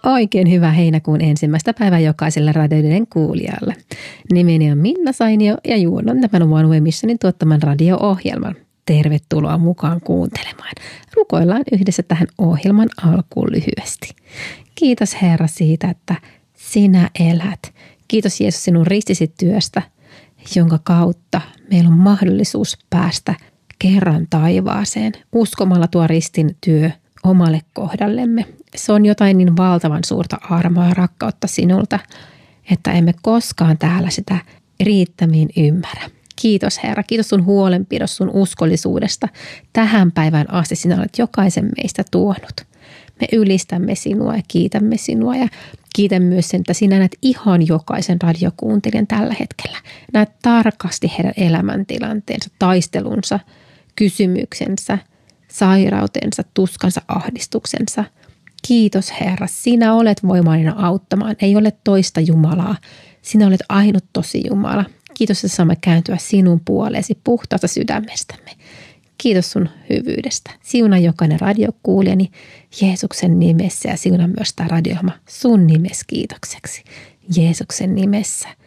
Oikein hyvää heinäkuun ensimmäistä päivää jokaiselle radioiden kuulijalle. Nimeni on Minna Sainio ja juonnan tämän One Way Missionin tuottaman radio-ohjelman. Tervetuloa mukaan kuuntelemaan. Rukoillaan yhdessä tähän ohjelman alkuun lyhyesti. Kiitos Herra siitä, että sinä elät. Kiitos Jeesus sinun ristisi työstä, jonka kautta meillä on mahdollisuus päästä kerran taivaaseen uskomalla tuo ristin työ omalle kohdallemme. Se on jotain niin valtavan suurta armoa ja rakkautta sinulta, että emme koskaan täällä sitä riittämiin ymmärrä. Kiitos Herra, kiitos sun huolenpidosta, sun uskollisuudesta. Tähän päivään asti sinä olet jokaisen meistä tuonut. Me ylistämme sinua ja kiitämme sinua ja kiitän myös sen, että sinä näet ihan jokaisen radiokuuntelijan tällä hetkellä. Näet tarkasti heidän elämäntilanteensa, taistelunsa, kysymyksensä, sairautensa, tuskansa, ahdistuksensa. Kiitos Herra, sinä olet voimallinen auttamaan. Ei ole toista Jumalaa. Sinä olet ainut tosi Jumala. Kiitos, että saamme kääntyä sinun puoleesi puhtaasta sydämestämme. Kiitos sun hyvyydestä. Siunaa jokainen radiokuulijani Jeesuksen nimessä ja siunaa myös tämä radio sun nimessä kiitokseksi. Jeesuksen nimessä.